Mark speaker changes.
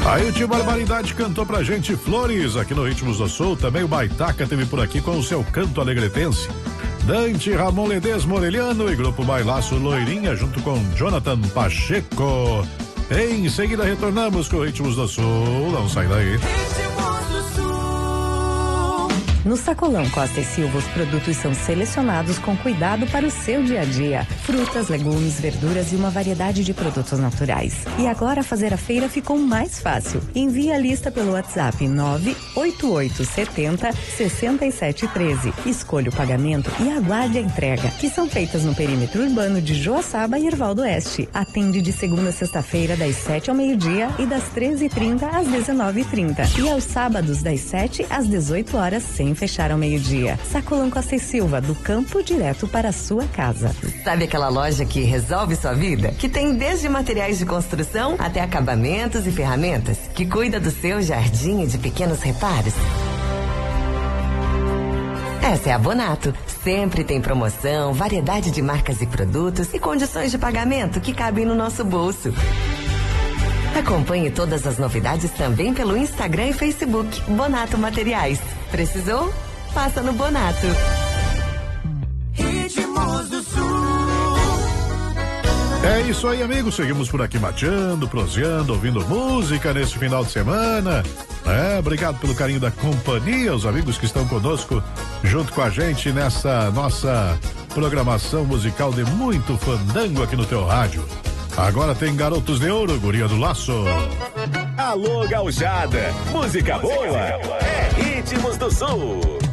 Speaker 1: Aí o tio Barbaridade cantou pra gente Flores aqui no Ritmos do Sul. Também o Baitaca teve por aqui com o seu canto alegretense. Dante, Ramon Ledesma Moreliano e Grupo Bailaço Loirinha junto com Jonathan Pacheco. Em seguida retornamos com o Ritmos do Sul. Não sai daí.
Speaker 2: No Sacolão Costa e Silva, os produtos são selecionados com cuidado para o seu dia a dia. Frutas, legumes, verduras e uma variedade de produtos naturais. E agora fazer a feira ficou mais fácil. Envie a lista pelo WhatsApp 98870-6713. Escolha o pagamento e aguarde a entrega, que são feitas no perímetro urbano de Joaçaba e Erval do Oeste. Atende de segunda a sexta-feira, das 7 ao meio-dia e das 13h30 às 19h30. E aos sábados, das 7 às 18 horas, sem fechar ao meio-dia. Sacolão Costa e Silva, do campo direto para a sua casa.
Speaker 3: Sabe aquela loja que resolve sua vida? Que tem desde materiais de construção até acabamentos e ferramentas? Que cuida do seu jardim e de pequenos reparos? Essa é a Bonato. Sempre tem promoção, variedade de marcas e produtos e condições de pagamento que cabem no nosso bolso. Acompanhe todas as novidades também pelo Instagram e Facebook. Bonato Materiais. Precisou? Passa no Bonato.
Speaker 4: Ritmos do Sul.
Speaker 1: É isso aí, amigos. Seguimos por aqui mateando, proseando, ouvindo música nesse final de semana. Obrigado pelo carinho da companhia, os amigos que estão conosco, junto com a gente nessa nossa programação musical de muito fandango aqui no teu rádio. Agora tem Garotos de Ouro, Guria do Laço.
Speaker 5: Alô, gauchada, música boa é Ritmos do Sul.